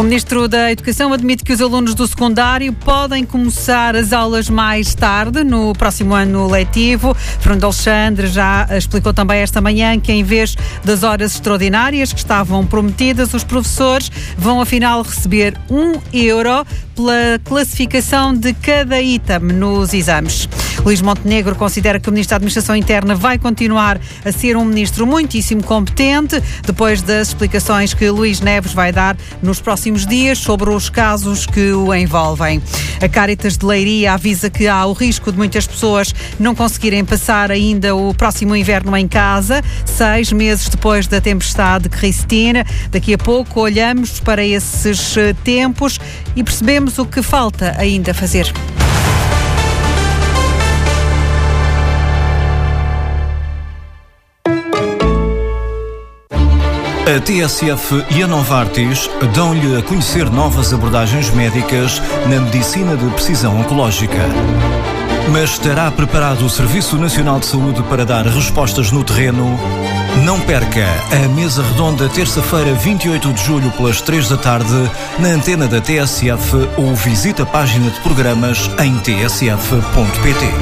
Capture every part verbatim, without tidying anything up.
O Ministro da Educação admite que os alunos do secundário podem começar as aulas mais tarde, no próximo ano letivo. Fernando Alexandre já explicou também esta manhã que, em vez das horas extraordinárias que estavam prometidas, os professores vão afinal receber um euro pela classificação de cada item nos exames. Luís Montenegro considera que o Ministro da Administração Interna vai continuar a ser um ministro muitíssimo competente, depois das explicações que Luís Neves vai dar nos próximos dias sobre os casos que o envolvem. A Cáritas de Leiria avisa que há o risco de muitas pessoas não conseguirem passar ainda o próximo inverno em casa, seis meses depois da tempestade Cristina. Daqui a pouco olhamos para esses tempos e percebemos o que falta ainda fazer. A T S F e a Novartis dão-lhe a conhecer novas abordagens médicas na medicina de precisão oncológica. Mas estará preparado o Serviço Nacional de Saúde para dar respostas no terreno? Não perca a mesa redonda terça-feira, vinte e oito de julho, pelas três da tarde, na antena da T S F, ou visita a página de programas em t s f ponto p t.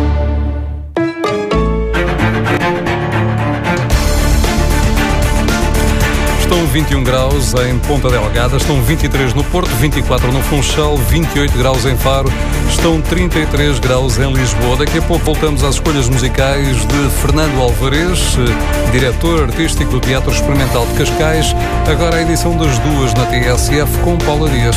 Estão vinte e um graus em Ponta Delgada, estão vinte e três no Porto, vinte e quatro no Funchal, vinte e oito graus em Faro, estão trinta e três graus em Lisboa. Daqui a pouco voltamos às escolhas musicais de Fernando Alvarez, diretor artístico do Teatro Experimental de Cascais. Agora a edição das duas na T S F com Paula Dias.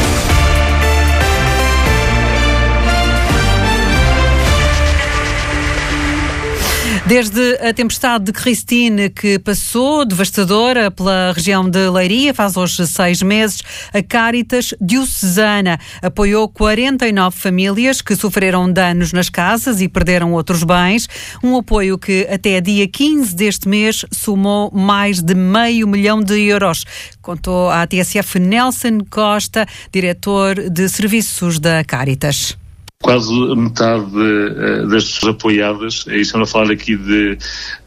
Desde a tempestade de Cristina, que passou devastadora pela região de Leiria, faz hoje seis meses, a Cáritas Diocesana apoiou quarenta e nove famílias que sofreram danos nas casas e perderam outros bens. Um apoio que até dia quinze deste mês somou mais de meio milhão de euros. Contou à T S F Nelson Costa, diretor de serviços da Cáritas. Quase metade uh, das pessoas apoiadas, e estamos a falar aqui de,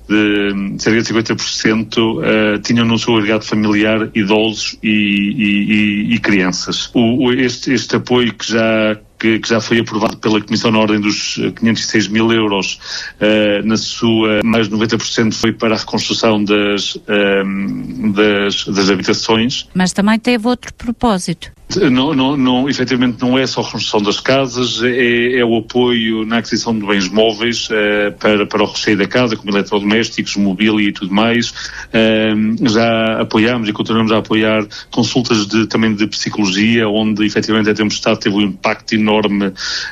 de cerca de cinquenta por cento, uh, tinham no seu agregado familiar idosos e, e, e, e crianças. O, o, este, este apoio que já Que, que já foi aprovado pela Comissão na ordem dos quinhentos e seis mil euros, uh, na sua, mais de noventa por cento foi para a reconstrução das, uh, das, das habitações. Mas também teve outro propósito. Não, não, não, efetivamente não é só a reconstrução das casas, é, é o apoio na aquisição de bens móveis uh, para, para o recheio da casa, como eletrodomésticos, mobília e tudo mais. Uh, já apoiámos e continuamos a apoiar consultas de, também de psicologia, onde efetivamente a tempestade teve um impacto enorme enorme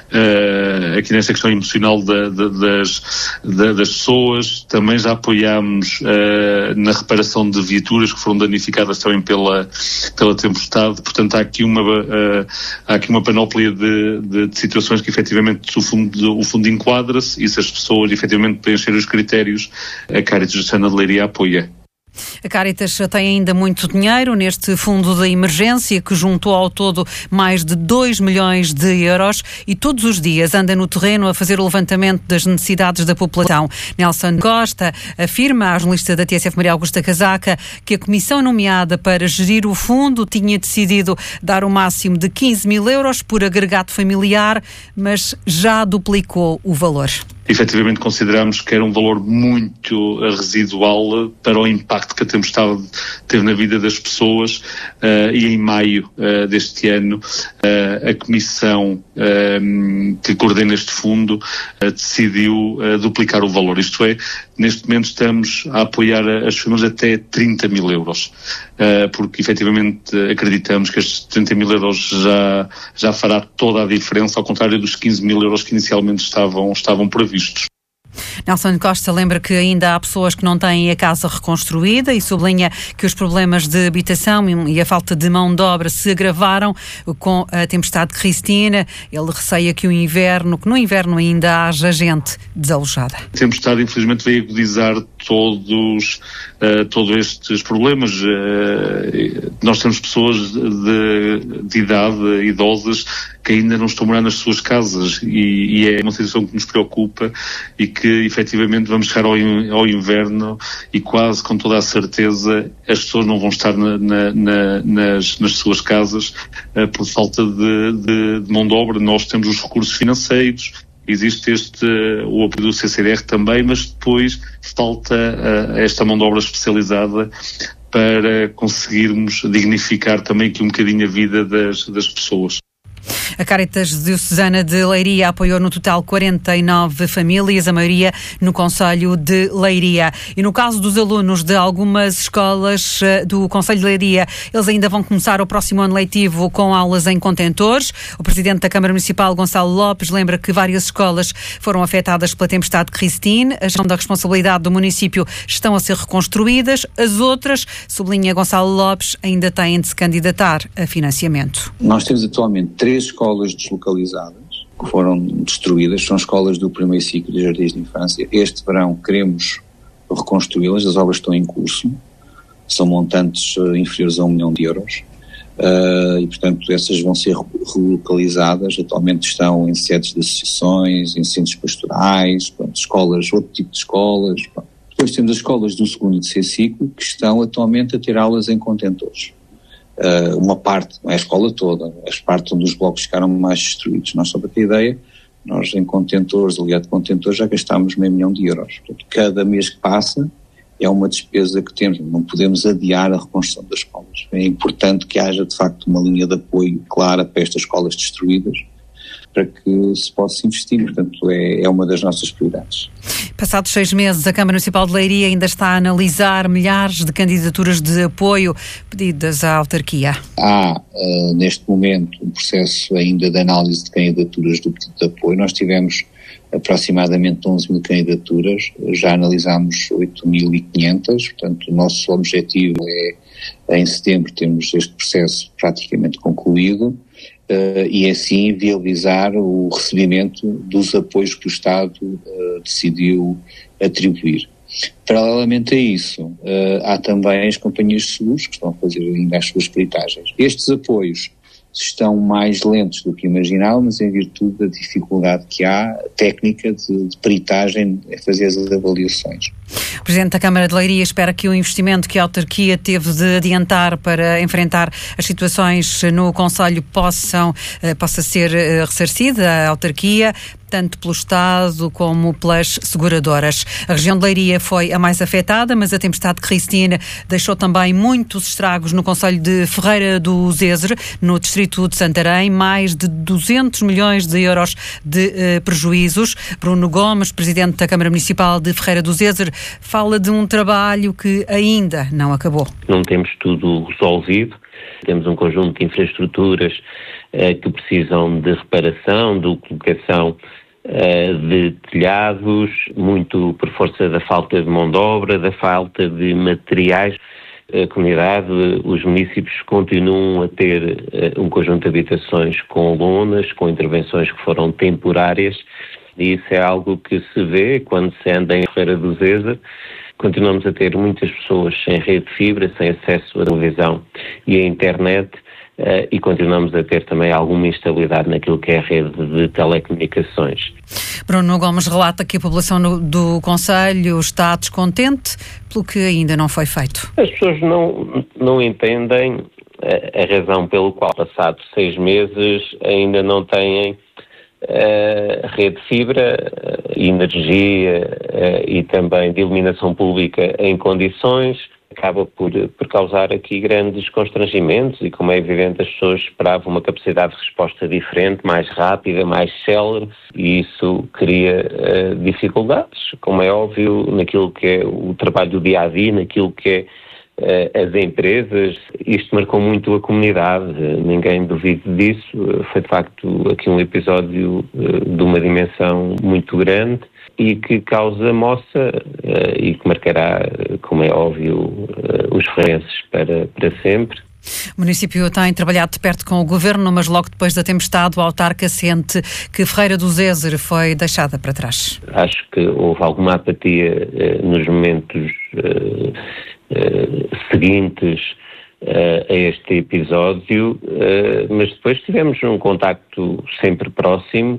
uh, aqui nesta questão emocional da, da, das, da, das pessoas. Também já apoiámos uh, na reparação de viaturas que foram danificadas também pela, pela tempestade. Portanto, há aqui uma, uh, há aqui uma panóplia de, de, de situações que efetivamente o fundo, o fundo enquadra-se, e se as pessoas efetivamente preencherem os critérios, a Cáritas Diocesana de Leiria apoia. A Cáritas tem ainda muito dinheiro neste fundo de emergência, que juntou ao todo mais de dois milhões de euros, e todos os dias anda no terreno a fazer o levantamento das necessidades da população. Nelson Costa afirma à jornalista da T S F Maria Augusta Casaca que a comissão nomeada para gerir o fundo tinha decidido dar o máximo de quinze mil euros por agregado familiar, mas já duplicou o valor. Efetivamente consideramos que era um valor muito residual para o impacto que a tempestade teve na vida das pessoas, uh, e em maio uh, deste ano uh, a comissão uh, que coordena este fundo uh, decidiu uh, duplicar o valor. Isto é, neste momento estamos a apoiar as famílias até trinta mil euros, uh, porque efetivamente acreditamos que estes trinta mil euros já, já fará toda a diferença, ao contrário dos quinze mil euros que inicialmente estavam, estavam previstos. Nelson Costa lembra que ainda há pessoas que não têm a casa reconstruída e sublinha que os problemas de habitação e a falta de mão de obra se agravaram com a tempestade Cristina. Ele receia que o inverno, que no inverno ainda haja gente desalojada. A tempestade, infelizmente, veio agudizar todos, uh, todos estes problemas. Uh, nós temos pessoas de, de idade, idosas, que ainda não estão morando nas suas casas, e, e é uma situação que nos preocupa e que que efetivamente vamos chegar ao, ao inverno e quase com toda a certeza as pessoas não vão estar na, na, na, nas, nas suas casas uh, por falta de, de, de mão de obra. Nós temos os recursos financeiros, existe este, uh, o apoio do C C D R também, mas depois falta uh, esta mão de obra especializada para conseguirmos dignificar também aqui um bocadinho a vida das, das pessoas. A Cáritas Diocesana de Leiria apoiou no total quarenta e nove famílias, a maioria no concelho de Leiria. E no caso dos alunos de algumas escolas do concelho de Leiria, eles ainda vão começar o próximo ano letivo com aulas em contentores. O presidente da Câmara Municipal, Gonçalo Lopes, lembra que várias escolas foram afetadas pela tempestade Christine. A gestão da responsabilidade do município estão a ser reconstruídas. As outras, sublinha Gonçalo Lopes, ainda têm de se candidatar a financiamento. Nós temos atualmente três escolas deslocalizadas que foram destruídas, são escolas do primeiro ciclo de jardins de infância. Este verão queremos reconstruí-las, as obras estão em curso, são montantes uh, inferiores a um milhão de euros uh, e portanto essas vão ser relocalizadas. Atualmente estão em sedes de associações, em centros pastorais, pronto, escolas, outro tipo de escolas. Pronto. Depois temos as escolas do segundo e terceiro ciclo que estão atualmente a ter aulas em contentores. Uh, uma parte, não é a escola toda, as partes onde os blocos ficaram mais destruídos. Nós, só para ter ideia, nós em contentores, aliado de contentores, já gastámos meio milhão de euros. Portanto, cada mês que passa é uma despesa que temos, não podemos adiar a reconstrução das escolas. É importante que haja, de facto, uma linha de apoio clara para estas escolas destruídas, para que se possa investir. Portanto, é, é uma das nossas prioridades. Passados seis meses, a Câmara Municipal de Leiria ainda está a analisar milhares de candidaturas de apoio pedidas à autarquia. Há, uh, neste momento, um processo ainda de análise de candidaturas do pedido de apoio. Nós tivemos aproximadamente onze mil candidaturas, já analisámos oito mil e quinhentas, portanto, o nosso objetivo é, em setembro, termos este processo praticamente concluído. Uh, e assim viabilizar o recebimento dos apoios que o Estado uh, decidiu atribuir. Paralelamente a isso, uh, há também as companhias de seguros que estão a fazer ainda as suas peritagens. Estes apoios estão mais lentos do que imaginava, mas em virtude da dificuldade que há técnica de, de peritagem a fazer as avaliações. O Presidente da Câmara de Leiria espera que o investimento que a autarquia teve de adiantar para enfrentar as situações no concelho possam, possa ser ressarcida a autarquia, tanto pelo Estado como pelas seguradoras. A região de Leiria foi a mais afetada, mas a tempestade Christine deixou também muitos estragos no concelho de Ferreira do Zezer, no distrito de Santarém, mais de duzentos milhões de euros de eh, prejuízos. Bruno Gomes, Presidente da Câmara Municipal de Ferreira do Zezer, fala de um trabalho que ainda não acabou. Não temos tudo resolvido, temos um conjunto de infraestruturas eh, que precisam de reparação, de colocação eh, de telhados, muito por força da falta de mão de obra, da falta de materiais. A comunidade, os municípios continuam a ter uh, um conjunto de habitações com lonas, com intervenções que foram temporárias, e isso é algo que se vê quando se anda em Ferreira do Zezer. Continuamos a ter muitas pessoas sem rede de fibra, sem acesso à televisão e à internet, uh, e continuamos a ter também alguma instabilidade naquilo que é a rede de telecomunicações. Bruno Gomes relata que a população no, do concelho está descontente pelo que ainda não foi feito. As pessoas não, não entendem a, a razão pelo qual, passados seis meses, ainda não têm uh, rede de fibra, uh, energia uh, e também de iluminação pública em condições. Acaba por, por causar aqui grandes constrangimentos e, como é evidente, as pessoas esperavam uma capacidade de resposta diferente, mais rápida, mais célere, e isso cria uh, dificuldades, como é óbvio, naquilo que é o trabalho do dia-a-dia, naquilo que é uh, as empresas. Isto marcou muito a comunidade, uh, ninguém duvida disso. Uh, foi, de facto, aqui um episódio uh, de uma dimensão muito grande e que causa moça uh, e que marcará, como é óbvio, uh, os ferrenses para, para sempre. O município tem trabalhado de perto com o governo, mas logo depois da tempestade o autarca sente que Ferreira do Zezer foi deixada para trás. Acho que houve alguma apatia uh, nos momentos uh, uh, seguintes uh, a este episódio, uh, mas depois tivemos um contacto sempre próximo.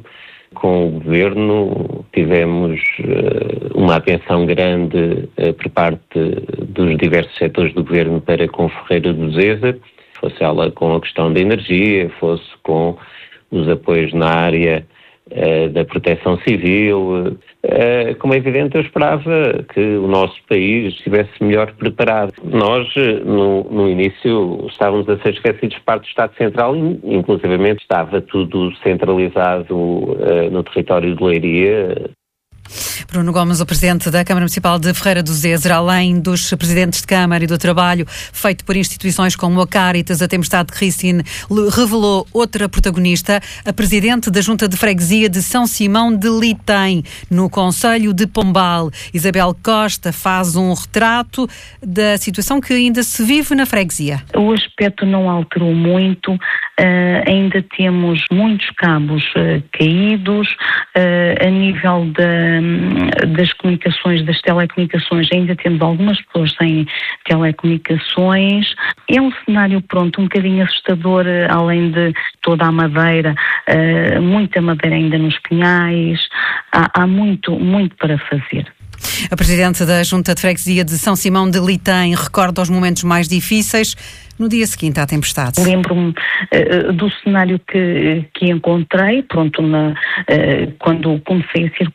Com o Governo tivemos uh, uma atenção grande uh, por parte dos diversos setores do Governo para com Ferreira do Zézer, fosse ela com a questão da energia, fosse com os apoios na área uh, da proteção civil. Uh, como é evidente, eu esperava que o nosso país estivesse melhor preparado. Nós, no, no início, estávamos a ser esquecidos por parte do Estado Central, inclusivamente estava tudo centralizado uh, no território de Leiria. Bruno Gomes, o Presidente da Câmara Municipal de Ferreira do Zézer, além dos Presidentes de Câmara e do Trabalho feito por instituições como a Caritas, a Tempestade de Ricine, revelou outra protagonista, a Presidente da Junta de Freguesia de São Simão de Litém, no Concelho de Pombal. Isabel Costa faz um retrato da situação que ainda se vive na freguesia. O aspecto não alterou muito, uh, ainda temos muitos cabos uh, caídos, uh, a nível da das comunicações, das telecomunicações, ainda temos algumas pessoas sem telecomunicações. É um cenário, pronto, um bocadinho assustador, além de toda a madeira, uh, muita madeira ainda nos pinhais, há, há muito, muito para fazer. A Presidente da Junta de Freguesia de São Simão de Litém recorda os momentos mais difíceis no dia seguinte à tempestade. Lembro-me uh, do cenário que, que encontrei, pronto, na, uh, quando comecei a circular